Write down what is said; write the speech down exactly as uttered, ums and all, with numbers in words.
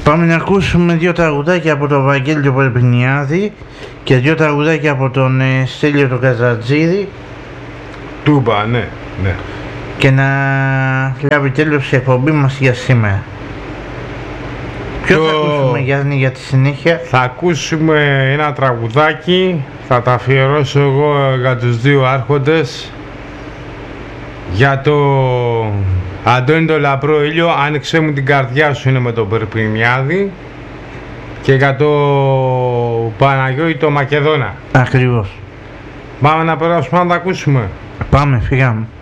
Πάμε να ακούσουμε δύο τραγουδάκια από τον Βαγγέλη τον Περπινιάδη και δύο τραγουδάκια από τον ε, Στέλιο τον Καζατζίδη. Τούμπα, ναι, ναι. Και να λάβει τέλος η εκπομπή μας για σήμερα. Ποιο Το... θα ακούσουμε, Γιάννη, για τη συνέχεια? Θα ακούσουμε ένα τραγουδάκι, θα τα αφιερώσω εγώ για τους δύο άρχοντες. Για το Αντώνη το Λαμπρό Ήλιο, άνοιξε μου την καρδιά σου, είναι με τον Περπινιάδη. Και για το Παναγιώτη το Μακεδόνα. Ακριβώς. Πάμε να περάσουμε να τα ακούσουμε. Πάμε, φύγαμε.